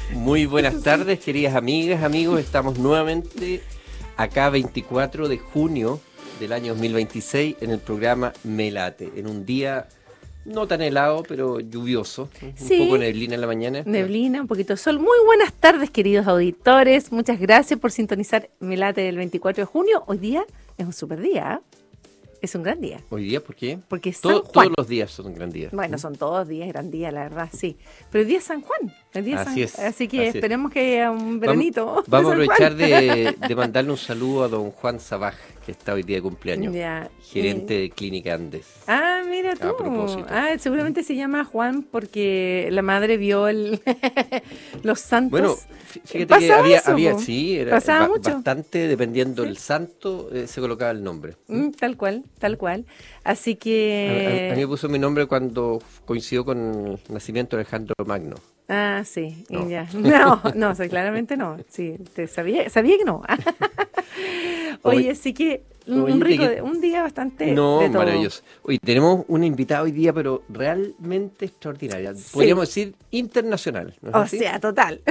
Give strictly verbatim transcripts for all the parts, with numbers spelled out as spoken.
Muy buenas tardes, queridas amigas, amigos. Estamos nuevamente acá veinticuatro de junio del año dos mil veintiséis en el programa Me Late, en un día no tan helado, pero lluvioso, un sí, poco neblina en la mañana. Neblina, un poquito de sol. Muy buenas tardes, queridos auditores. Muchas gracias por sintonizar Me Late del veinticuatro de junio. Hoy día es un super día, ¿eh? Es un gran día. ¿Hoy día? ¿Por qué? Porque es San Todo, Juan. Todos los días son un gran día. Bueno, son todos días, gran día, la verdad, sí. Pero hoy día es San Juan. El día Así San... es. Así que así esperemos es. que haya un veranito. Vamos, vamos a aprovechar de, de mandarle un saludo a don Juan Sabaj, que está hoy día de cumpleaños. Ya. Gerente eh... de Clínica Andes. Ah, mira tú. A propósito. Ah, seguramente se llama Juan porque la madre vio el los santos. Bueno, fíjate que había, eso, había sí, era Pasaba ba mucho. bastante, dependiendo ¿Sí? del santo, eh, se colocaba el nombre. Mm, tal cual, tal cual. Así A, que... a, a mí me puso mi nombre cuando coincidió con el nacimiento de Alejandro Magno. Ah, sí, No. y ya. No, no, o sea, claramente no. Sí, te sabía, sabía que no. Oye, así que un, oye, un rico, que, un día bastante no, de todo. maravilloso. Oye, tenemos una invitada hoy día, pero realmente extraordinaria. Sí. Podríamos decir internacional, ¿no es O así? sea, total.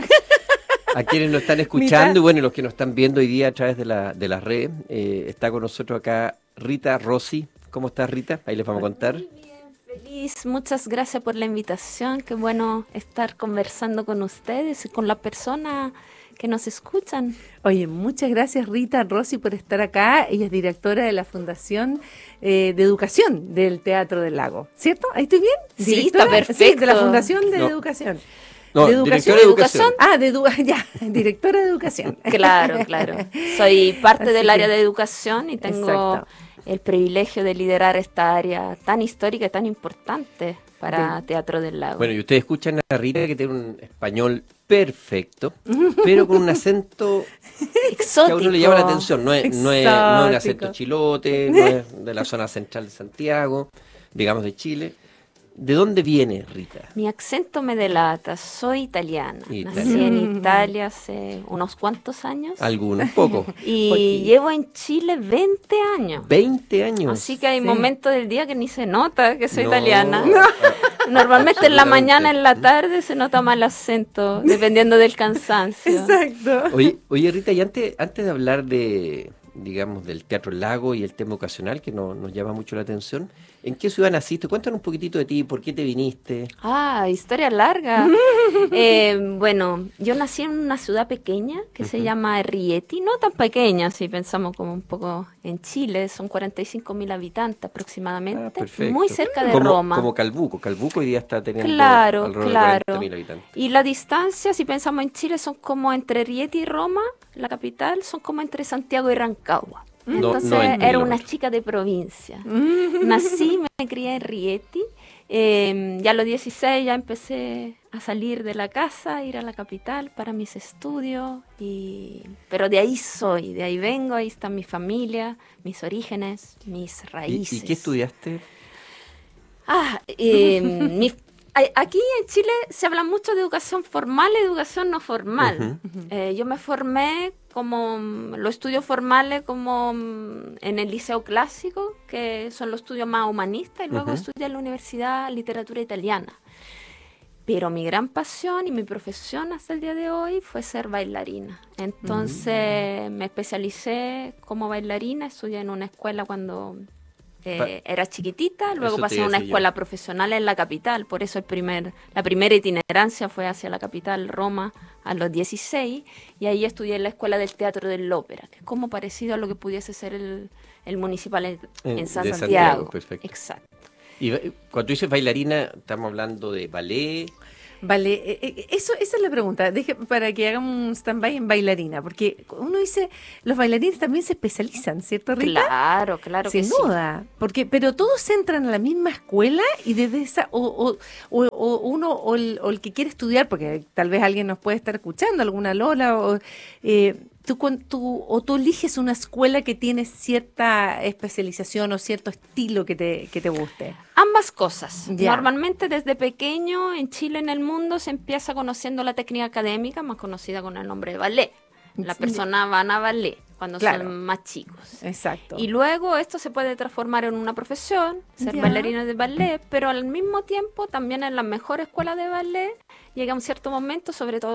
A quienes nos están escuchando y bueno, los que nos están viendo hoy día a través de la, de las redes, eh, está con nosotros acá Rita Rossi. ¿Cómo estás, Rita? Ahí les vamos a contar. Muy bien, feliz. Muchas gracias por la invitación. Qué bueno estar conversando con ustedes y con la persona que nos escuchan. Oye, muchas gracias Rita Rossi por estar acá. Ella es directora de la Fundación eh, de Educación del Teatro del Lago, ¿cierto? ¿Ahí estoy bien? Sí, ¿Directora? está perfecto. Sí, de la Fundación de No. Educación. No, ¿De directora educación? de educación. Ah, de edu ya, directora de educación. Claro, claro. Soy parte Así del que, área de educación y tengo exacto. el privilegio de liderar esta área tan histórica y tan importante para De- Teatro del Lago. Bueno, y ustedes escuchan a Rita que tiene un español perfecto, pero con un acento Exótico. que a uno le llama la atención. No es, no es, no es un acento Exótico. chilote, no es de la zona central de Santiago, digamos de Chile. ¿De dónde viene Rita? Mi acento me delata, soy italiana. Italiana. Nací en Italia hace unos cuantos años. Algunos, poco. Y Poquito. llevo en Chile veinte años. veinte años. Así que hay Sí. momentos del día que ni se nota que soy No, italiana. no. Normalmente en la Absolutamente. mañana, en la tarde se nota más el acento, dependiendo del cansancio. Exacto. Oye, oye Rita, y antes, antes de hablar de, digamos, del Teatro Lago y el tema ocasional, que no, nos llama mucho la atención, ¿en qué ciudad naciste? Cuéntanos un poquitito de ti, ¿por qué te viniste? Ah, historia larga. Eh, bueno, yo nací en una ciudad pequeña que se llama Rieti, no tan pequeña, si pensamos como un poco en Chile, son cuarenta y cinco mil habitantes aproximadamente, Ah, perfecto. muy cerca de como, Roma. Como Calbuco. Calbuco hoy día está teniendo Claro, alrededor claro. de cuarenta mil habitantes. Y la distancia, si pensamos en Chile, son como entre Rieti y Roma, la capital, son como entre Santiago y Rancagua. No- Entonces noventa era una kilómetros. chica de provincia. Nací, me crié en Rieti. Eh, ya a los dieciséis ya empecé a salir de la casa, ir a la capital para mis estudios. Y... Pero de ahí soy, de ahí vengo, ahí está mi familia, mis orígenes, mis ¿Y, raíces. y qué estudiaste? Ah, eh, mi- a- aquí en Chile se habla mucho de educación formal y educación no formal. Eh, yo me formé como mm, los estudios formales como mm, en el liceo clásico, que son los estudios más humanistas, y luego Ujú. estudié en la Universidad Literatura Italiana. Pero mi gran pasión y mi profesión hasta el día de hoy fue ser bailarina. Entonces me especialicé como bailarina, estudié en una escuela cuando eh, Pa- era chiquitita, luego Eso te pasé iba a a una decir yo. escuela profesional en la capital, por eso el primer, la primera itinerancia fue hacia la capital, Roma, a los dieciséis, y ahí estudié en la Escuela del Teatro del Ópera, que es como parecido a lo que pudiese ser el, el municipal en, En- en San de Santiago. Santiago, perfecto. Exacto. Y ba- cuando dices bailarina, estamos hablando de ballet. Vale, eh, eh, eso, esa es la pregunta. Deje, para que hagamos un stand-by en bailarina, porque uno dice, los bailarines también se especializan, ¿cierto, Rita? Claro, claro que Sin sí. duda, porque pero todos entran a la misma escuela y desde esa o, o, o, o uno o el, o el que quiere estudiar, porque tal vez alguien nos puede estar escuchando, alguna Lola o eh, tú, con- tú o tú eliges una escuela que tiene cierta especialización o cierto estilo que te que te guste. Ambas cosas. Ya. Normalmente desde pequeño en Chile, en el mundo, se empieza conociendo la técnica académica, más conocida con el nombre de ballet. Las Sí. personas van a ballet cuando Claro. son más chicos. Exacto. Y luego esto se puede transformar en una profesión, ser Ya. bailarina de ballet, pero al mismo tiempo también en la mejor escuela de ballet llega un cierto momento, sobre todo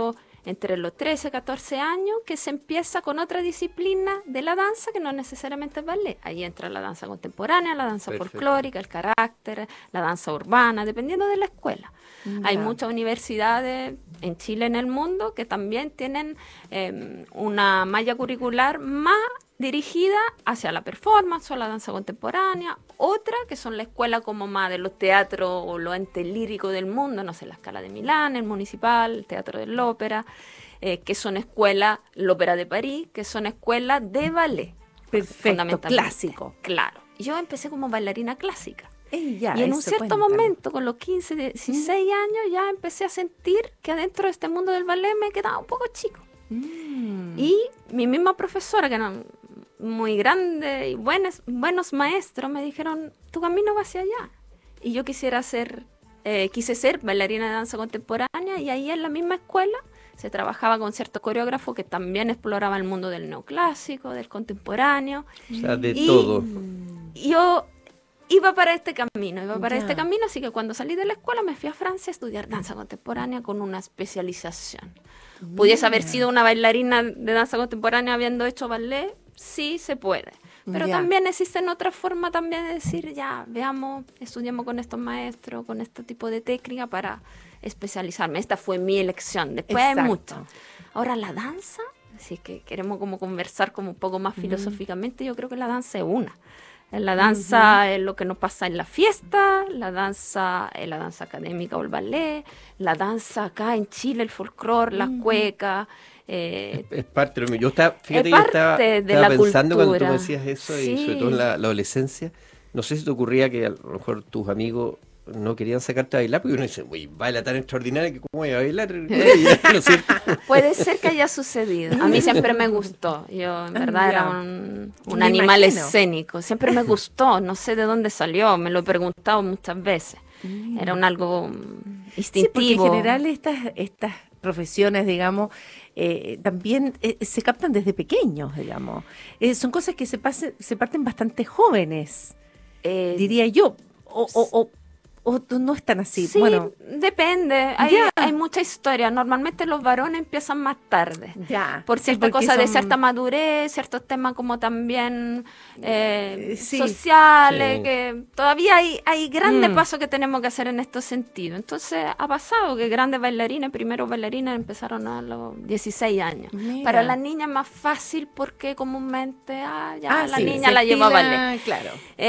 entre los trece, catorce años, que se empieza con otra disciplina de la danza que no necesariamente es ballet. Ahí entra la danza contemporánea, la danza Perfecto. folclórica, el carácter, la danza urbana, dependiendo de la escuela. Ya. Hay muchas universidades en Chile, en el mundo, que también tienen eh, una malla curricular más dirigida hacia la performance o la danza contemporánea, otra que son la escuela como más de los teatros o los entes líricos del mundo, no sé, la Scala de Milán, el Municipal, el Teatro de la Ópera, eh, que son escuelas, l'Ópera de París, que son escuelas de ballet. Perfecto, fundamentalmente. clásico. Claro. Yo empecé como bailarina clásica. Ey, ya, y en un eso, cierto cuéntame. momento, con los quince, dieciséis años, ya empecé a sentir que adentro de este mundo del ballet me quedaba un poco chico. Mm. Y mi misma profesora, que era muy grande y buenos, buenos maestros, me dijeron, tu camino va hacia allá. Y yo quisiera ser, eh, quise ser bailarina de danza contemporánea, y ahí en la misma escuela se trabajaba con ciertos coreógrafos que también exploraban el mundo del neoclásico, del contemporáneo. O sea, de Y- todo. Yo iba para este camino, iba para Ya. este camino, así que cuando salí de la escuela me fui a Francia a estudiar danza contemporánea con una especialización. ¿Pudiese haber sido una bailarina de danza contemporánea habiendo hecho ballet? Sí, se puede. Pero Ya. también existen otras formas también de decir, ya, veamos, estudiemos con estos maestros, con este tipo de técnica para especializarme. Esta fue mi elección. Después hay Exacto. mucho. Ahora, la danza, si es que queremos como conversar como un poco más filosóficamente, yo creo que la danza es una. La danza es lo que nos pasa en la fiesta, la danza es la danza académica o el ballet, la danza acá en Chile, el folclore, las cuecas. eh, Es parte de lo mío. Yo estaba, fíjate, Es yo estaba, parte de estaba la pensando cuando tú cultura. me decías eso, y Sí. sobre todo en la, la adolescencia. No sé si te ocurría que a lo mejor tus amigos no querían sacarte a bailar, porque uno dice, uy, baila tan extraordinaria que cómo voy a bailar. ¿No es cierto? Puede ser que haya sucedido. A mí siempre me gustó. Yo, en verdad, Ya. era un, un Me animal imagino. escénico. Siempre me gustó. No sé de dónde salió. Me lo he preguntado muchas veces. Era un algo mm, Sí, porque en instintivo. general estas, estas profesiones, digamos, eh, también eh, se captan desde pequeños, digamos. Eh, son cosas que se, pase- se parten bastante jóvenes, Eh, diría yo. O, o, o, o tú no es tan así. Sí, Bueno, depende. Hay, Ya. hay mucha historia. Normalmente los varones empiezan más tarde. ya. Por Sí, cierta porque cosa de son- cierta madurez, ciertos temas como también eh, Eh, sí. sociales, Sí. que todavía hay, hay grandes Mm. pasos que tenemos que hacer en estos sentidos. Entonces ha pasado que grandes bailarines, primeros bailarines empezaron a los dieciséis años. Mira. Para las niñas es más fácil porque comúnmente ah, ya Ah, la sí, niña se la lleva a estila, ballet. Claro.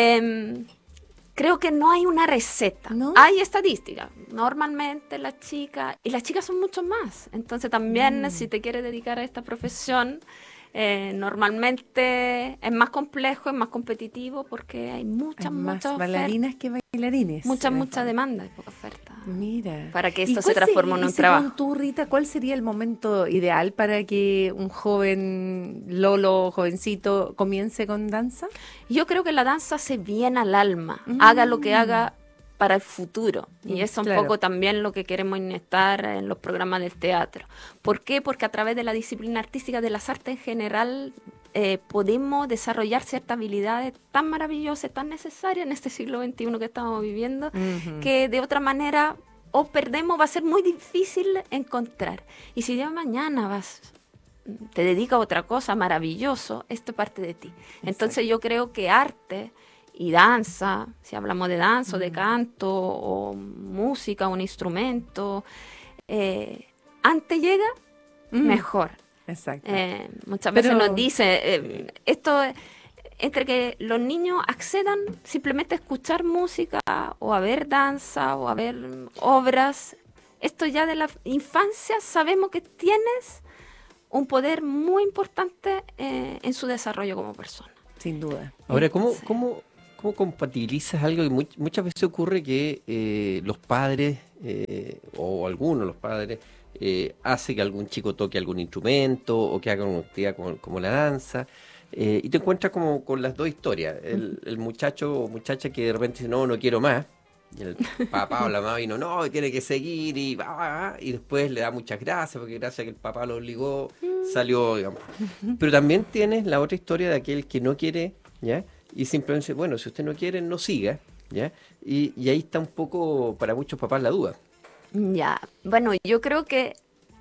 Em, creo que no hay una receta. ¿No? Hay estadísticas. Normalmente las chicas, y las chicas son mucho más. Entonces también Mm. si te quieres dedicar a esta profesión, eh, normalmente es más complejo, es más competitivo porque hay muchas, Hay más muchas ofertas, bailarinas que bailarines. mucha, en el mucha fondo. demanda y poca oferta. Mira. Para que ¿Y esto se cuál transforme sería- en un y según trabajo? tú, Rita, ¿cuál sería el momento ideal para que un joven Lolo, jovencito, comience con danza? Yo creo que la danza hace bien al alma, Mm. haga lo que haga para el futuro. Y Mm, eso es un claro. poco también lo que queremos inyectar en los programas del teatro. ¿Por qué? Porque a través de la disciplina artística, de las artes en general, eh, podemos desarrollar ciertas habilidades tan maravillosas, tan necesarias en este siglo veintiuno que estamos viviendo, Ujú. que de otra manera o perdemos, va a ser muy difícil encontrar. Y si ya mañana vas, te dedicas a otra cosa, maravilloso, esto es parte de ti. Entonces yo creo que arte y danza, si hablamos de danza o de canto o música, un instrumento, eh, antes llega, Mm. mejor. Exacto. Eh, muchas Pero- veces nos dice, eh, esto, entre que los niños accedan simplemente a escuchar música o a ver danza o a ver obras, esto ya de la infancia sabemos que tienes un poder muy importante eh, en su desarrollo como persona. Sin duda. Ahora, ¿cómo, Entonces- cómo, cómo compatibilizas algo que much- muchas veces ocurre que eh, los padres, eh, o algunos de los padres, eh, hace que algún chico toque algún instrumento o que haga una actividad como, como la danza, eh, y te encuentras como con las dos historias. El, el muchacho o muchacha que de repente dice, no, no quiero más. Y el papá o la mamá vino, no, tiene que seguir, y va, va, va, y después le da muchas gracias, porque gracias a que el papá lo obligó, salió, digamos. Pero también tienes la otra historia de aquel que no quiere, ¿ya? Y simplemente dice, bueno, si usted no quiere, no siga, ¿ya? Y, y ahí está un poco para muchos papás la duda. Ya, bueno, yo creo que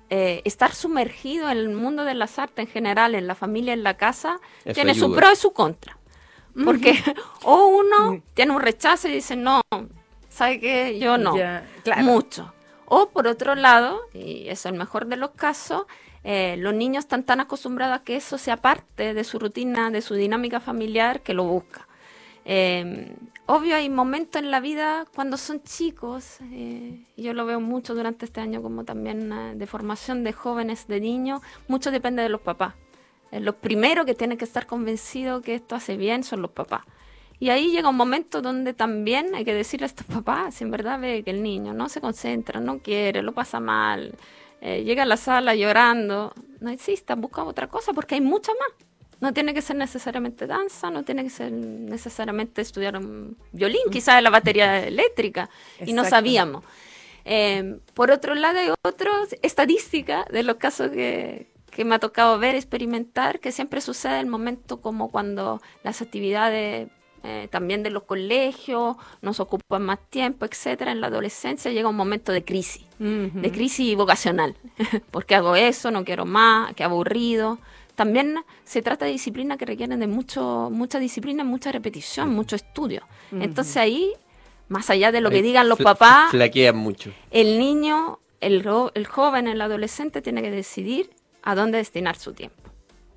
eh, estar sumergido en el mundo de las artes en general, en la familia, en la casa, Eso tiene ayuda. su pro y su contra. Porque o uno tiene un rechazo y dice, no, ¿sabe qué? Yo no, Ya, claro. mucho. O por otro lado, y es el mejor de los casos, eh, los niños están tan acostumbrados a que eso sea parte de su rutina, de su dinámica familiar, que lo busca. Eh, obvio, hay momentos en la vida cuando son chicos, eh, yo lo veo mucho durante este año como también eh, de formación de jóvenes, de niños, mucho depende de los papás. Eh, los primeros que tienen que estar convencidos que esto hace bien son los papás. Y ahí llega un momento donde también hay que decirle a estos papás, si en verdad ve que el niño no se concentra, no quiere, lo pasa mal, eh, llega a la sala llorando, no insista, busca otra cosa porque hay mucha más. No tiene que ser necesariamente danza, no tiene que ser necesariamente estudiar un violín, quizás la batería eléctrica, y no Exacto. sabíamos. Eh, por otro lado, hay otras estadísticas de los casos que, que me ha tocado ver, experimentar, que siempre sucede en el momento como cuando las actividades eh, también de los colegios nos ocupan más tiempo, etcétera. En la adolescencia llega un momento de crisis, Ujú. de crisis vocacional. ¿Por qué hago eso? No quiero más, qué aburrido. También se trata de disciplinas que requieren de mucho, mucha disciplina, mucha repetición, mucho estudio. Ujú. Entonces ahí, más allá de lo que Ahí digan los fla- papás, Flaquean mucho. el niño, el, ro- el joven, el adolescente tiene que decidir a dónde destinar su tiempo.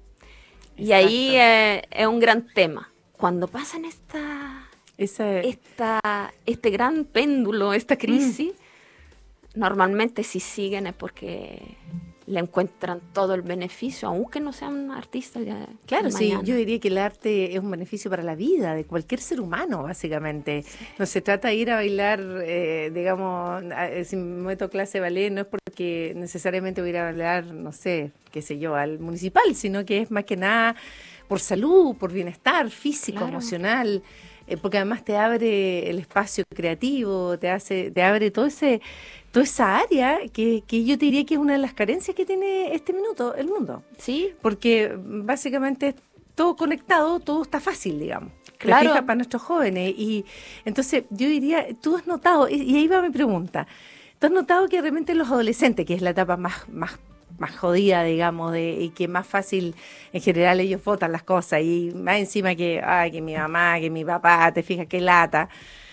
Y ahí eh, es un gran tema. Cuando pasan esta, Esa, esta, este gran péndulo, esta crisis, normalmente si siguen es porque le encuentran todo el beneficio, aunque no sean artistas ya Claro, sí, mañana. yo diría que el arte es un beneficio para la vida de cualquier ser humano, básicamente. No se trata de ir a bailar, eh, digamos, a- si me meto clase de ballet, no es porque necesariamente voy a ir a bailar, no sé, qué sé yo, al municipal, sino que es más que nada por salud, por bienestar físico, Claro. emocional, eh, porque además te abre el espacio creativo, te hace, te abre todo ese, toda esa área que, que yo te diría que es una de las carencias que tiene este minuto, el mundo. Sí, Porque básicamente todo conectado, todo está fácil, digamos. ¿Te Claro. fijas? Para nuestros jóvenes. Y entonces yo diría, tú has notado, y y ahí va mi pregunta, ¿tú has notado que realmente los adolescentes, que es la etapa más, más, más jodida, digamos, de, y que más fácil, en general ellos votan las cosas, y más encima que, ay, que mi mamá, que mi papá, te fijas, qué lata.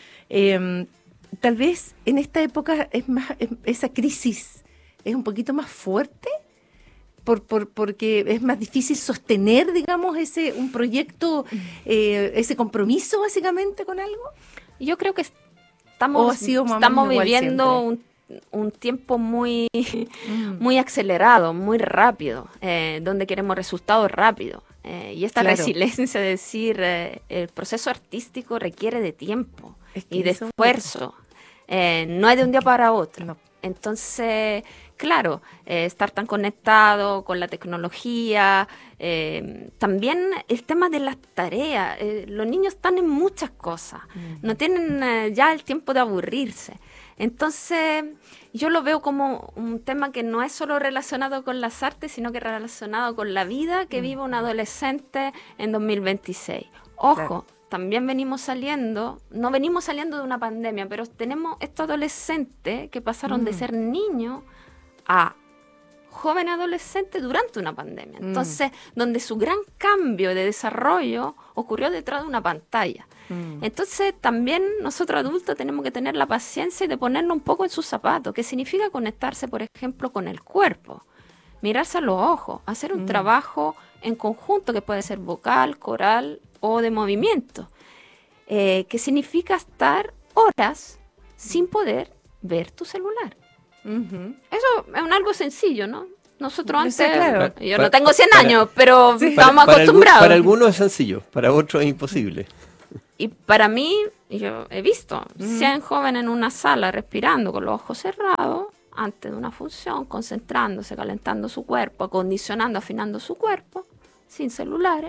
Eh, tal vez en esta época es más, es- esa crisis es un poquito más fuerte por, por, porque es más difícil sostener, digamos, ese un proyecto, eh, ese compromiso básicamente con algo. yo creo que ¿O estamos, ha sido más o estamos menos igual viviendo un, un tiempo muy, muy acelerado, muy rápido, eh, donde queremos resultados rápidos. Eh, y esta Claro. resiliencia de decir, eh, el proceso artístico requiere de tiempo Es que y de eso- esfuerzo. Eh, no es de un día para otro. No. Entonces, claro, eh, estar tan conectado con la tecnología, eh, también el tema de las tareas. Eh, los niños están en muchas cosas, no tienen eh, ya el tiempo de aburrirse. Entonces, yo lo veo como un tema que no es solo relacionado con las artes, sino que relacionado con la vida que vive un adolescente en dos mil veintiséis. Ojo. Claro. También venimos saliendo, no venimos saliendo de una pandemia, pero tenemos estos adolescentes que pasaron de Mm. ser niños a joven adolescente durante una pandemia. Mm. Entonces, donde su gran cambio de desarrollo ocurrió detrás de una pantalla. Mm. Entonces, también nosotros adultos tenemos que tener la paciencia de ponernos un poco en sus zapatos, que significa conectarse, por ejemplo, con el cuerpo, mirarse a los ojos, hacer un Mm. trabajo en conjunto que puede ser vocal, coral o de movimiento, eh, que significa estar horas sin poder ver tu celular. Ujú. Eso es un algo sencillo, ¿no? Nosotros Yo antes, sé, claro. yo Pa- no tengo cien para- años, pero Sí. estamos Para- para algu- acostumbrados. Para algunos es sencillo, para otros es imposible. Y para mí, yo he visto cien jóvenes en una sala respirando con los ojos cerrados antes de una función, concentrándose, calentando su cuerpo, acondicionando, afinando su cuerpo, sin celulares.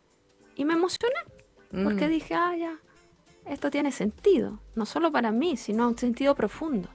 Y me emocioné, porque Mm. dije, ah, ya, esto tiene sentido, no solo para mí, sino un sentido profundo.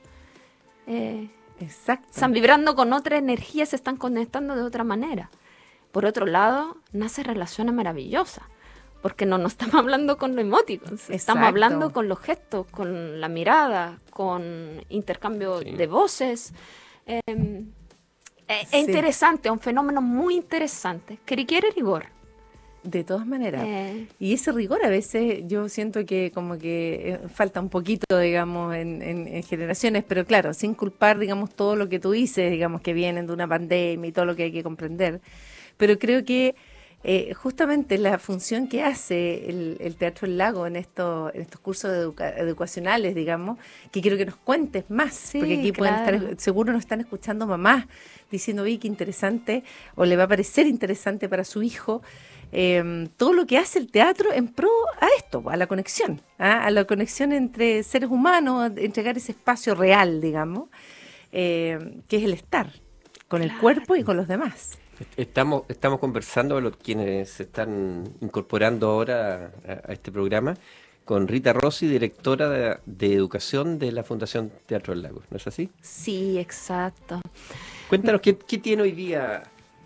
Eh, Exacto. están vibrando con otra energía, se están conectando de otra manera. Por otro lado, nace relaciones maravillosas, porque no nos estamos hablando con los emoticons, estamos Exacto. hablando con los gestos, con la mirada, con intercambio Sí. de voces. Eh, Es Sí. interesante, un fenómeno muy interesante, que requiere rigor. De todas maneras. Eh, Y ese rigor a veces yo siento que como que eh, falta un poquito, digamos, en, en, en generaciones, pero claro, sin culpar, digamos, todo lo que tú dices, digamos, que vienen de una pandemia y todo lo que hay que comprender. Pero creo que eh, justamente la función que hace el, el Teatro El Lago en, esto, en estos cursos educa- educacionales, digamos, que quiero que nos cuentes más, Sí, porque aquí pueden claro. estar, seguro nos están escuchando mamás diciendo, oye, qué interesante, o le va a parecer interesante para su hijo. Eh, todo lo que hace el teatro en pro a esto, a la conexión, ¿ah? A la conexión entre seres humanos, a entregar ese espacio real, digamos, eh, que es el estar con el Claro. cuerpo y con los demás. Estamos, estamos conversando con los quienes se están incorporando ahora a, a este programa con Rita Rossi, directora de, de educación de la Fundación Teatro del Lago, ¿no es así? sí, exacto. Cuéntanos, ¿qué, qué tiene hoy día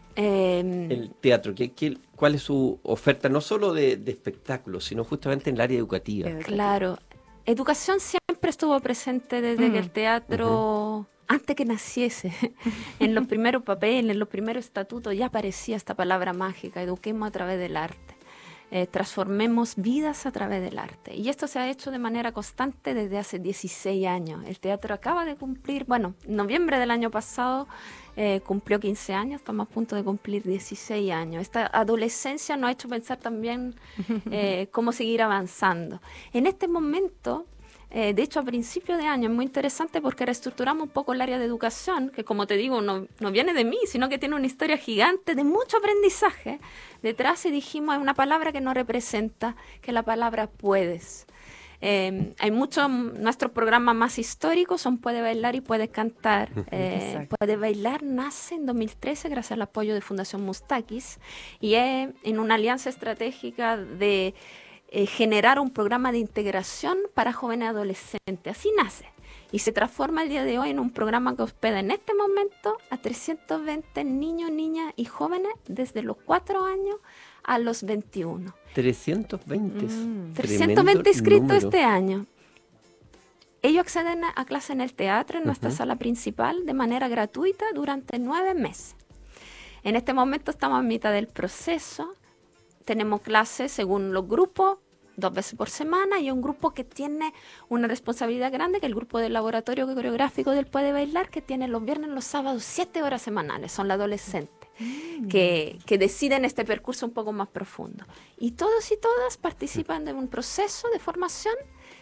Eh, el teatro? ¿Qué, qué, ¿Cuál es su oferta, no solo de, de espectáculos, sino justamente en el área educativa? Eh, Claro, educación siempre estuvo presente desde Mm. que el teatro, antes que naciese, en los primeros papeles, en los primeros estatutos, ya aparecía esta palabra mágica, eduquemos a través del arte, eh, transformemos vidas a través del arte. Y esto se ha hecho de manera constante desde hace dieciséis años. El teatro acaba de cumplir, bueno, en noviembre del año pasado, eh, cumplió quince años, estamos a punto de cumplir dieciséis años. Esta adolescencia nos ha hecho pensar también eh, cómo seguir avanzando. En este momento, eh, de hecho a principio de año, es muy interesante porque reestructuramos un poco el área de educación, que como te digo, no, no viene de mí, sino que tiene una historia gigante de mucho aprendizaje detrás, y dijimos, es una palabra que nos representa, que es la palabra puedes. Eh, hay muchos, nuestros programas más históricos son Puede Bailar y Puede Cantar. Eh, Exacto. Puede Bailar nace en dos mil trece gracias al apoyo de Fundación Mustakis y es en una alianza estratégica de eh, generar un programa de integración para jóvenes adolescentes. Así nace. Y se transforma el día de hoy en un programa que hospeda en este momento a trescientos veinte niños, niñas y jóvenes desde los cuatro años a los veintiuno. trescientos veinte. Mm. trescientos veinte inscritos este año. Ellos acceden a, a clase en el teatro, en nuestra Ujú. sala principal, de manera gratuita durante nueve meses. En este momento estamos a mitad del proceso. Tenemos clases según los grupos, dos veces por semana, y un grupo que tiene una responsabilidad grande, que es el grupo del laboratorio coreográfico del Puede Bailar, que tiene los viernes, los sábados, siete horas semanales. Son los adolescentes que, que deciden este percurso un poco más profundo. Y todos y todas participan de un proceso de formación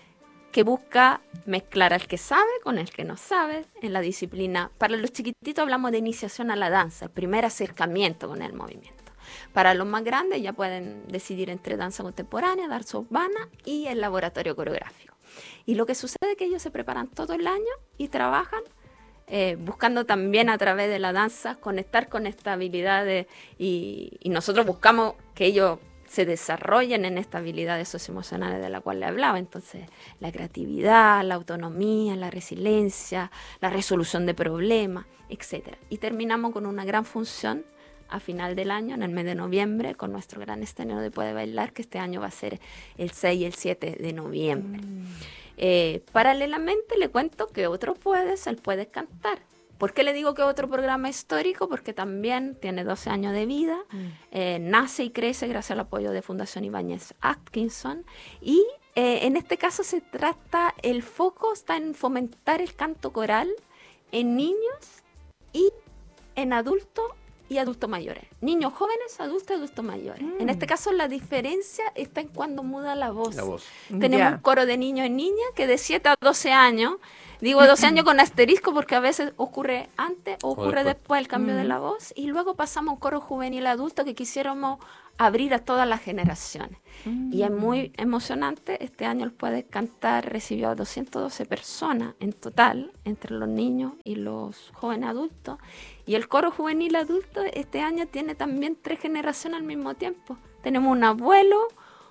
que busca mezclar al que sabe con el que no sabe en la disciplina. Para los chiquititos hablamos de iniciación a la danza, el primer acercamiento con el movimiento. Para los más grandes ya pueden decidir entre danza contemporánea, danza urbana y el laboratorio coreográfico. Y lo que sucede es que ellos se preparan todo el año y trabajan eh, buscando también a través de la danza conectar con esta habilidad de, y, y nosotros buscamos que ellos se desarrollen en estas habilidades socioemocionales de la cual le hablaba. Entonces, la creatividad, la autonomía, la resiliencia, la resolución de problemas, etcétera. Y terminamos con una gran función a final del año, en el mes de noviembre, con nuestro gran estreno de Puede Bailar, que este año va a ser el seis y el siete de noviembre. Mm. Eh, paralelamente le cuento que otro Puedes, el Puede Cantar. ¿Por qué le digo que otro programa histórico? Porque también tiene doce años de vida, mm. eh, nace y crece gracias al apoyo de Fundación Ibáñez Atkinson, y eh, en este caso se trata, el foco está en fomentar el canto coral en niños y en adultos y adultos mayores. Niños jóvenes, adultos y adultos mayores. Mm. En este caso la diferencia está en cuando muda la voz. La voz. Tenemos Yeah. un coro de niños y niñas que de siete a doce años, digo doce años con asterisco porque a veces ocurre antes o ocurre o después. después el cambio Mm. de la voz, y luego pasamos a un coro juvenil adulto que quisiéramos abrir a todas las generaciones. Mm. Y es muy emocionante. Este año el Puede Cantar recibió a doscientas doce personas en total, entre los niños y los jóvenes adultos. Y el coro juvenil adulto este año tiene también tres generaciones al mismo tiempo. Tenemos un abuelo,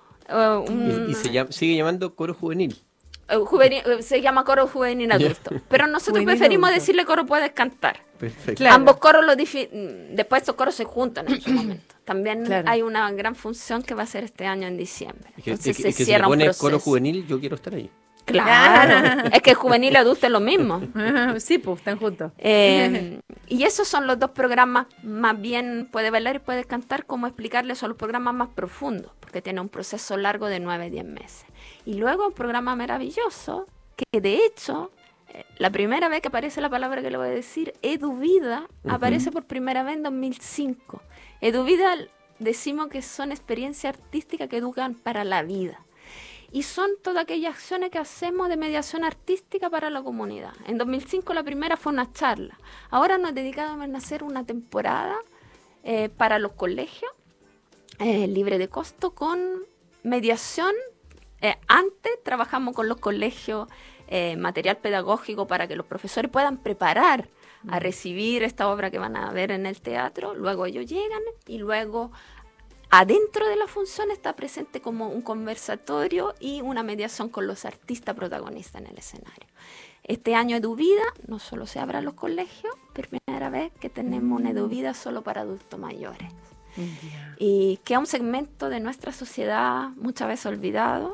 uh, un, Y, y se llama, sigue llamando coro juvenil. uh, juvenil, uh, se llama coro juvenil adulto. Pero nosotros Juvenil preferimos adulto. decirle coro Puedes Cantar. Perfecto. Claro. Ambos coros, los difi- después estos coros se juntan en su momento. También Claro. hay una gran función que va a ser este año en diciembre. Es que, Entonces es que- se es que si cierra le un pone proceso. coro juvenil, yo quiero estar ahí. Claro, es que juvenil y adulto es lo mismo. Sí, pues están juntos. Eh, y esos son los dos programas, más bien puede bailar y puede cantar, como explicarles, son los programas más profundos, porque tiene un proceso largo de nueve a diez meses. Y luego un programa maravilloso, que de hecho, eh, la primera vez que aparece la palabra que le voy a decir, EduVida, uh-huh. aparece por primera vez en dos mil cinco. EduVida decimos que son experiencias artísticas que educan para la vida. Y son todas aquellas acciones que hacemos de mediación artística para la comunidad. En dos mil cinco la primera fue una charla. Ahora nos dedicamos a hacer una temporada eh, para los colegios, eh, libre de costo, con mediación. Eh, antes trabajamos con los colegios eh, material pedagógico para que los profesores puedan preparar a recibir esta obra que van a ver en el teatro. Luego ellos llegan y luego... adentro de la función está presente como un conversatorio y una mediación con los artistas protagonistas en el escenario. Este año EduVida no solo se abre a los colegios, primera vez que tenemos una EduVida solo para adultos mayores. Yeah. Y que es un segmento de nuestra sociedad muchas veces olvidado.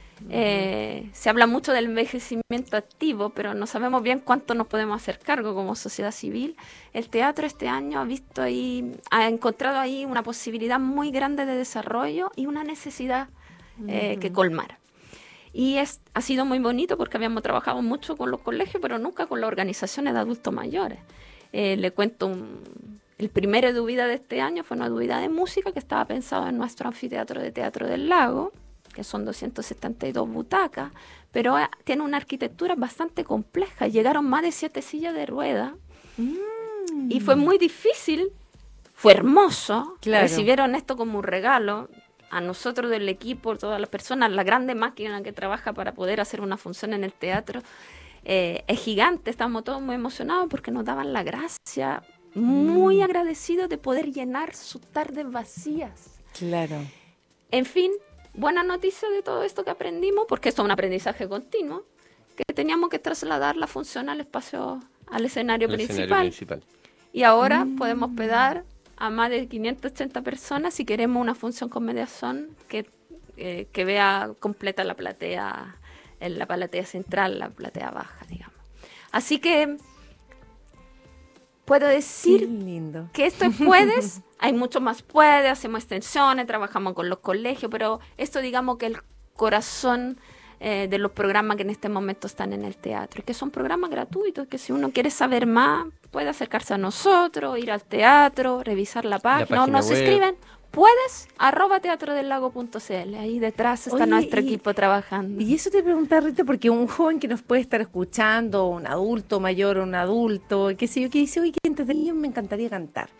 Eh, se habla mucho del envejecimiento activo, pero no sabemos bien cuánto nos podemos hacer cargo como sociedad civil. El teatro este año ha visto ahí, ha encontrado ahí una posibilidad muy grande de desarrollo y una necesidad eh, uh-huh. que colmar. Y es, ha sido muy bonito porque habíamos trabajado mucho con los colegios, pero nunca con las organizaciones de adultos mayores. Eh, le cuento un, el primer EduVida de este año fue una EduVida de música que estaba pensado en nuestro anfiteatro de Teatro del Lago, que son doscientas setenta y dos butacas, pero tiene una arquitectura bastante compleja. Llegaron más de siete sillas de rueda mm. y fue muy difícil, fue hermoso. Claro. Recibieron esto como un regalo a nosotros del equipo, todas las personas, la grande máquina que trabaja para poder hacer una función en el teatro. Eh, es gigante, estamos todos muy emocionados porque nos daban la gracia, muy mm. agradecidos de poder llenar sus tardes vacías. Claro. En fin, buena noticia de todo esto que aprendimos, porque esto es un aprendizaje continuo, que teníamos que trasladar la función al espacio, al escenario, el principal. escenario principal. Y ahora mm. podemos hospedar a más de quinientas ochenta personas si queremos una función con mediación que, eh, que vea completa la platea, la platea central, la platea baja, digamos. Así que puedo decir lindo. que esto es puedes, hay mucho más puede, hacemos extensiones, trabajamos con los colegios, pero esto digamos que el corazón eh, de los programas que en este momento están en el teatro, y que son programas gratuitos, que si uno quiere saber más, puede acercarse a nosotros, ir al teatro, revisar la página, la página o nos web. Escriben, puedes, arroba teatro del lago punto c l, ahí detrás está Oye, nuestro y, equipo trabajando. Y eso te preguntaba, Rita, porque un joven que nos puede estar escuchando, un adulto mayor, un adulto, qué sé yo, que dice, oye, que antes de niños me encantaría cantar.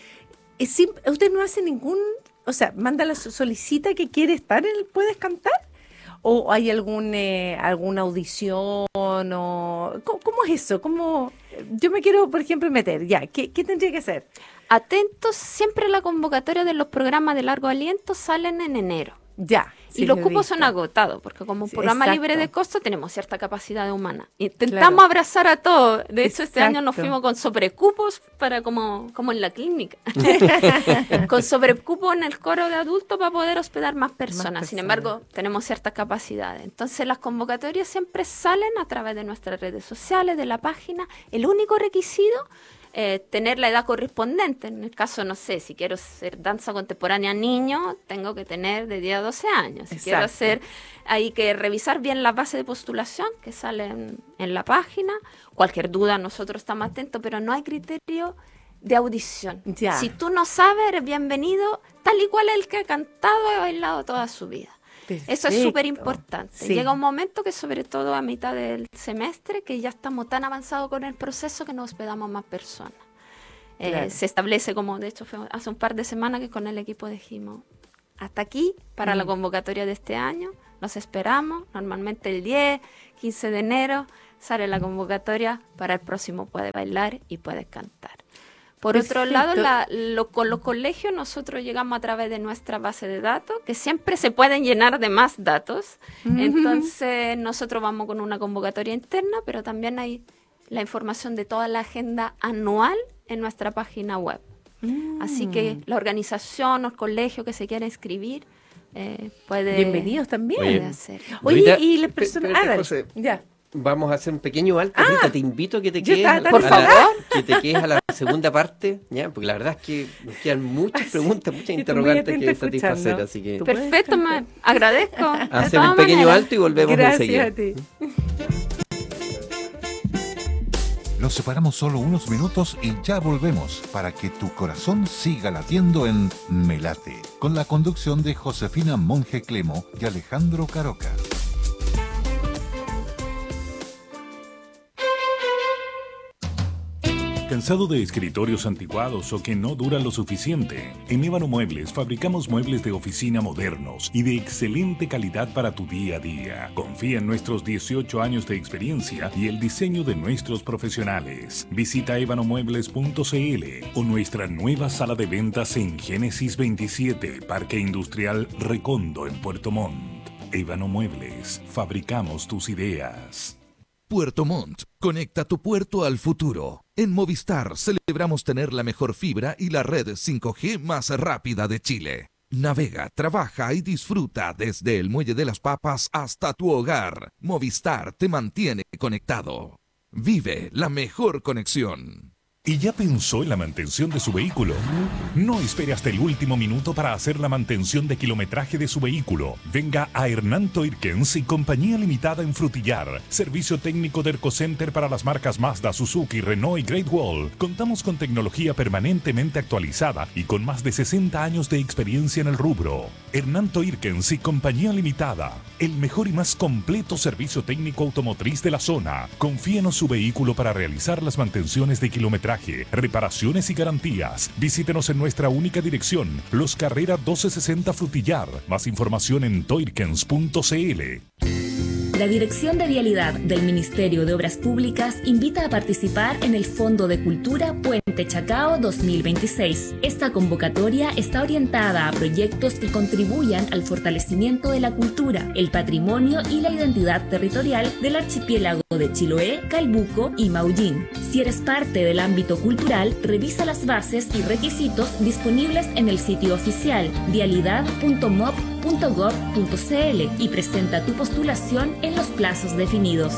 ¿Usted no hace ningún, o sea, manda la solicita que quiere estar en el Puedes Cantar? ¿O hay algún eh, alguna audición? O ¿cómo, cómo es eso? ¿Cómo, yo me quiero, por ejemplo, meter, ya, ¿qué, qué tendría que hacer? Atentos, siempre la convocatoria de los programas de largo aliento salen en enero. Ya. Sí, y los cupos son agotados, porque como sí, programa exacto. libre de costo tenemos cierta capacidad humana. Intentamos claro. abrazar a todos. De hecho, exacto. este año nos fuimos con sobrecupos para como, como en la clínica. Con sobrecupos en el coro de adultos para poder hospedar más personas. más personas. Sin embargo, tenemos ciertas capacidades. Entonces, las convocatorias siempre salen a través de nuestras redes sociales, de la página. El único requisito Eh, tener la edad correspondiente. En el caso, no sé, si quiero hacer danza contemporánea niño, tengo que tener de diez a doce años. Si Exacto. quiero hacer, hay que revisar bien la base de postulación que sale en, en la página. Cualquier duda, nosotros estamos atentos, pero no hay criterio de audición. Ya. Si tú no sabes, eres bienvenido tal y cual el que ha cantado y bailado toda su vida. Perfecto. Eso es súper importante. Sí. Llega un momento que, sobre todo a mitad del semestre, que ya estamos tan avanzados con el proceso que nos hospedamos más personas. Claro. Eh, se establece, como de hecho fue hace un par de semanas que con el equipo dijimos, hasta aquí para mm. la convocatoria de este año, nos esperamos. Normalmente el diez, quince de enero sale la convocatoria para el próximo Puedes Bailar y Puedes Cantar. Por Perfecto. Otro lado, la, lo, con los colegios nosotros llegamos a través de nuestra base de datos, que siempre se pueden llenar de más datos. Uh-huh. Entonces, nosotros vamos con una convocatoria interna, pero también hay la información de toda la agenda anual en nuestra página web. Uh-huh. Así que la organización o el colegio que se quiera inscribir eh, puede... Bienvenidos también. Oye, puede hacer. Oye, Rita, y las pe- personas... espérate, Ah, dale. José. Ya. Vamos a hacer un pequeño alto, Rita, te invito a que te yo quedes a estaba la, tan a la- enojada. que te quedes a la segunda parte, ¿ya? Porque la verdad es que nos quedan muchas preguntas, muchas Estoy muy interrogantes atenta que escuchando. satisfacer, así que Tú- Perfecto, me agradezco. de hacemos todas un pequeño maneras. alto y volvemos Gracias enseguida. a ti. Nos separamos solo unos minutos y ya volvemos para que tu corazón siga latiendo en Me Late, con la conducción de Josefina Monge Clemo y Alejandro Caroca. ¿Cansado de escritorios anticuados o que no duran lo suficiente? En Ébano Muebles fabricamos muebles de oficina modernos y de excelente calidad para tu día a día. Confía en nuestros dieciocho años de experiencia y el diseño de nuestros profesionales. Visita ébano muebles punto c l o nuestra nueva sala de ventas en Génesis veintisiete, Parque Industrial Recondo en Puerto Montt. Ébano Muebles, fabricamos tus ideas. Puerto Montt, conecta tu puerto al futuro. En Movistar celebramos tener la mejor fibra y la red cinco G más rápida de Chile. Navega, trabaja y disfruta desde el Muelle de las Papas hasta tu hogar. Movistar te mantiene conectado. Vive la mejor conexión. ¿Y ya pensó en la mantención de su vehículo? No espere hasta el último minuto para hacer la mantención de kilometraje de su vehículo. Venga a Hernán Toirkens y Compañía Limitada en Frutillar. Servicio técnico de Ercocenter para las marcas Mazda, Suzuki, Renault y Great Wall. Contamos con tecnología permanentemente actualizada y con más de sesenta años de experiencia en el rubro. Hernán Toirkens y Compañía Limitada. El mejor y más completo servicio técnico automotriz de la zona. Confíenos su vehículo para realizar las mantenciones de kilometraje, reparaciones y garantías. Visítenos en nuestra única dirección, Los Carreras doce sesenta Frutillar. Más información en toirkens punto c l. La Dirección de Vialidad del Ministerio de Obras Públicas invita a participar en el Fondo de Cultura Puente Chacao dos mil veintiséis. Esta convocatoria está orientada a proyectos que contribuyan al fortalecimiento de la cultura, el patrimonio y la identidad territorial del archipiélago de Chiloé, Calbuco y Maullín. Si eres parte del ámbito cultural, revisa las bases y requisitos disponibles en el sitio oficial vialidad punto mop punto gov punto c l y presenta tu postulación en los plazos definidos.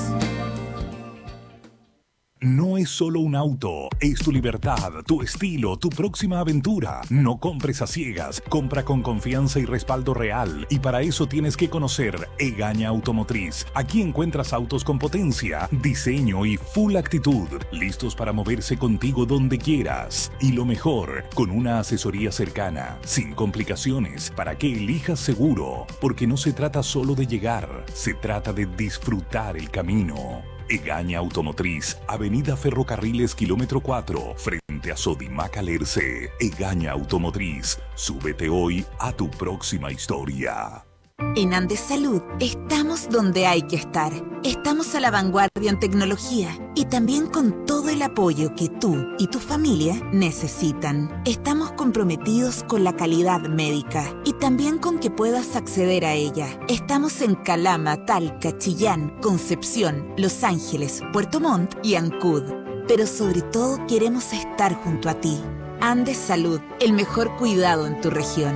No es solo un auto, es tu libertad, tu estilo, tu próxima aventura. No compres a ciegas, compra con confianza y respaldo real. Y para eso tienes que conocer Egaña Automotriz. Aquí encuentras autos con potencia, diseño y full actitud, listos para moverse contigo donde quieras. Y lo mejor, con una asesoría cercana, sin complicaciones, para que elijas seguro. Porque no se trata solo de llegar, se trata de disfrutar el camino. Egaña Automotriz, Avenida Ferrocarriles, kilómetro cuatro, frente a Sodimac Alerce. Egaña Automotriz, súbete hoy a tu próxima historia. En Andes Salud estamos donde hay que estar. Estamos a la vanguardia en tecnología y también con todo el apoyo que tú y tu familia necesitan. Estamos comprometidos con la calidad médica y también con que puedas acceder a ella. Estamos en Calama, Talca, Chillán, Concepción, Los Ángeles, Puerto Montt y Ancud. Pero sobre todo queremos estar junto a ti. Andes Salud, el mejor cuidado en tu región.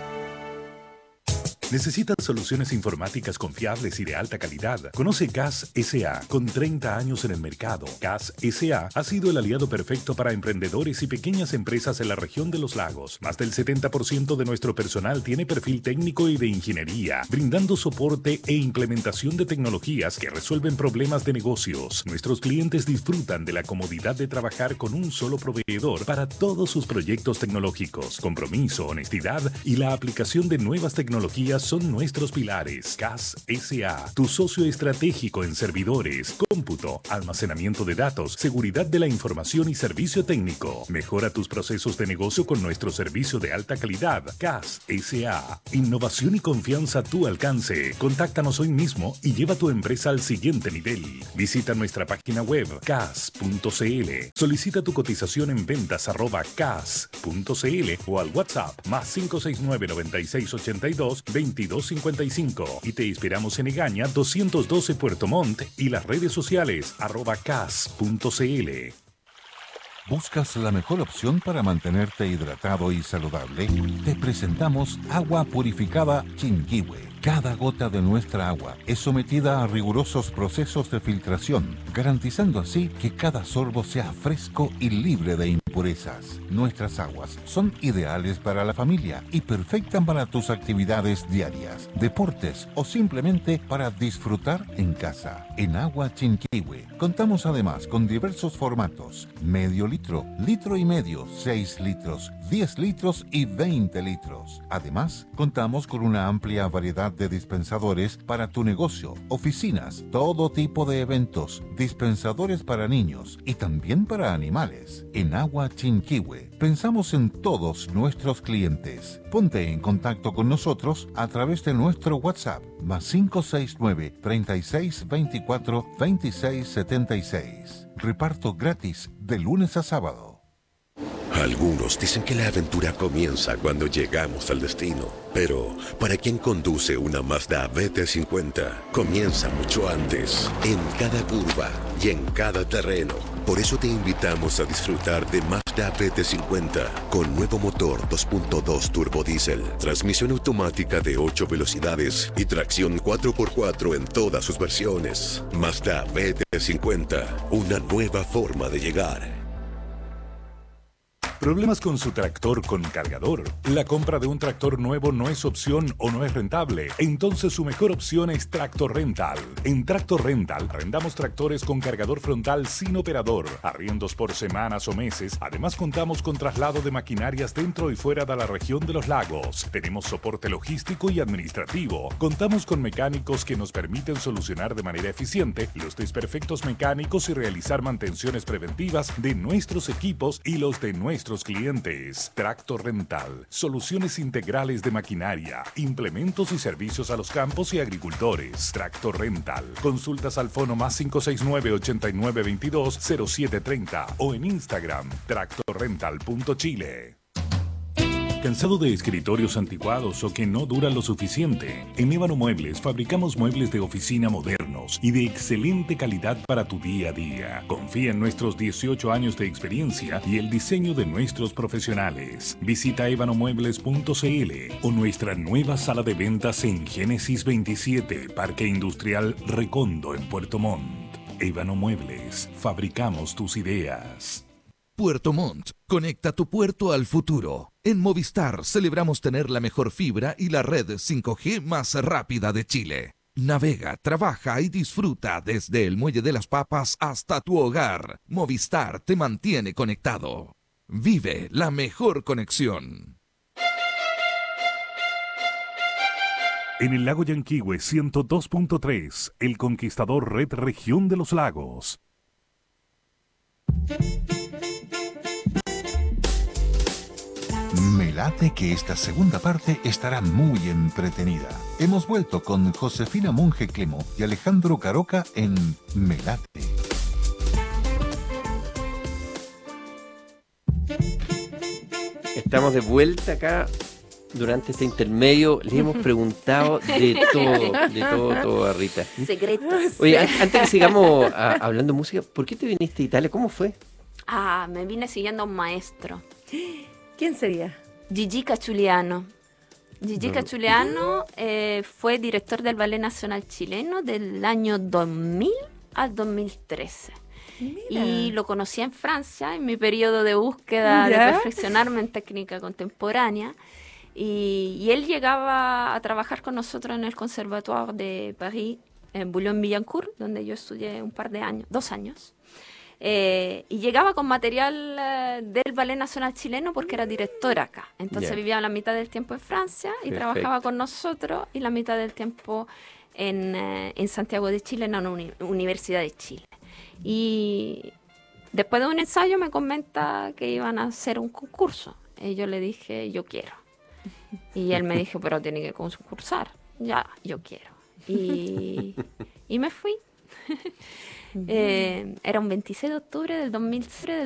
¿Necesitas soluciones informáticas confiables y de alta calidad? Conoce C A S S A, con treinta años en el mercado. C A S S A ha sido el aliado perfecto para emprendedores y pequeñas empresas en la región de los lagos. Más del setenta por ciento de nuestro personal tiene perfil técnico y de ingeniería, brindando soporte e implementación de tecnologías que resuelven problemas de negocios. Nuestros clientes disfrutan de la comodidad de trabajar con un solo proveedor para todos sus proyectos tecnológicos. Compromiso, honestidad y la aplicación de nuevas tecnologías son nuestros pilares. C A S S A, tu socio estratégico en servidores, cómputo, almacenamiento de datos, seguridad de la información y servicio técnico. Mejora tus procesos de negocio con nuestro servicio de alta calidad. C A S S A, innovación y confianza a tu alcance. Contáctanos hoy mismo y lleva tu empresa al siguiente nivel. Visita nuestra página web c a s punto c l. Solicita tu cotización en ventas arroba c a s punto c l o al WhatsApp más cinco seis nueve, nueve seis ocho dos, veintidós cincuenta y cinco y te esperamos en Egaña doscientos doce Puerto Montt y las redes sociales arroba c a s punto c l. ¿Buscas la mejor opción para mantenerte hidratado y saludable? Te presentamos agua purificada Chinquihue. Cada gota de nuestra agua es sometida a rigurosos procesos de filtración, garantizando así que cada sorbo sea fresco y libre de impurezas. Nuestras aguas son ideales para la familia y perfectas para tus actividades diarias, deportes o simplemente para disfrutar en casa. En Agua Chinquihue contamos además con diversos formatos: medio litro, litro y medio, seis litros, diez litros y veinte litros. Además, contamos con una amplia variedad de dispensadores para tu negocio, oficinas, todo tipo de eventos, dispensadores para niños y también para animales. En Agua Chinquihue pensamos en todos nuestros clientes. Ponte en contacto con nosotros a través de nuestro WhatsApp más cinco seis nueve, treinta y seis, veinticuatro, veintiséis, setenta y seis. Reparto gratis de lunes a sábado. Algunos dicen que la aventura comienza cuando llegamos al destino, pero para quien conduce una Mazda B T cincuenta, comienza mucho antes, en cada curva y en cada terreno. Por eso te invitamos a disfrutar de Mazda B T cincuenta con nuevo motor dos punto dos turbo diésel, transmisión automática de ocho velocidades y tracción cuatro por cuatro en todas sus versiones. Mazda B T cincuenta, una nueva forma de llegar. ¿Problemas con su tractor con cargador? ¿La compra de un tractor nuevo no es opción o no es rentable? Entonces su mejor opción es Tractor Rental. En Tractor Rental arrendamos tractores con cargador frontal sin operador, arriendos por semanas o meses. Además contamos con traslado de maquinarias dentro y fuera de la región de los lagos. Tenemos soporte logístico y administrativo. Contamos con mecánicos que nos permiten solucionar de manera eficiente los desperfectos mecánicos y realizar mantenciones preventivas de nuestros equipos y los de nuestros clientes. Tractor Rental, soluciones integrales de maquinaria, implementos y servicios a los campos y agricultores. Tractor Rental, consultas al fono más cinco seis nueve, ochenta y nueve veintidós, cero siete treinta o en Instagram tractor rental punto chile. ¿Cansado de escritorios anticuados o que no duran lo suficiente? En Ébano Muebles fabricamos muebles de oficina modernos y de excelente calidad para tu día a día. Confía en nuestros dieciocho años de experiencia y el diseño de nuestros profesionales. Visita ébano muebles punto c l o nuestra nueva sala de ventas en Génesis veintisiete, Parque Industrial Recondo en Puerto Montt. Ébano Muebles, fabricamos tus ideas. Puerto Montt, conecta tu puerto al futuro. En Movistar celebramos tener la mejor fibra y la red cinco G más rápida de Chile. Navega, trabaja y disfruta desde el Muelle de las Papas hasta tu hogar. Movistar te mantiene conectado. Vive la mejor conexión. En el lago Yanquihue ciento dos punto tres, El Conquistador Red Región de los Lagos. Me late que esta segunda parte estará muy entretenida. Hemos vuelto con Josefina Monje Clemo y Alejandro Caroca en Me Late. Estamos de vuelta acá. Durante este intermedio le hemos preguntado de todo, de todo, todo a Rita. Secretos. Oye, antes que sigamos a, hablando de música, ¿por qué te viniste a Italia? ¿Cómo fue? Ah, me vine siguiendo a un maestro. ¿Quién sería? Gigi Cachuliano. Gigi No. Cachuliano eh, fue director del Ballet Nacional Chileno del año dos mil al dos mil trece. Mira. Y lo conocí en Francia en mi periodo de búsqueda ¿Ya? de perfeccionarme en técnica contemporánea. Y, y él llegaba a trabajar con nosotros en el Conservatoire de París, en Boulogne-Billancourt, donde yo estudié un par de años, dos años. Eh, y llegaba con material eh, del Ballet Nacional Chileno porque era directora acá. Entonces Ya. vivía la mitad del tiempo en Francia y Perfecto. trabajaba con nosotros y la mitad del tiempo en, eh, en Santiago de Chile, en la uni- Universidad de Chile. Y después de un ensayo me comenta que iban a hacer un concurso. Y yo le dije, yo quiero. Y él me dijo, pero tiene que concursar. Ya, yo quiero. Y, y me fui. Eh, era un veintiséis de octubre del dos mil tres, del